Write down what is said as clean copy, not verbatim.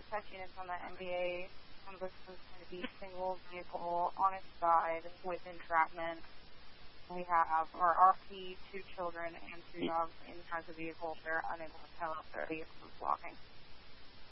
test units on the MBA comes with some kind of single vehicle on its side with entrapment. We have our RP, 2 children, and 2 dogs inside the vehicle. They're unable to tell if their vehicle is blocking.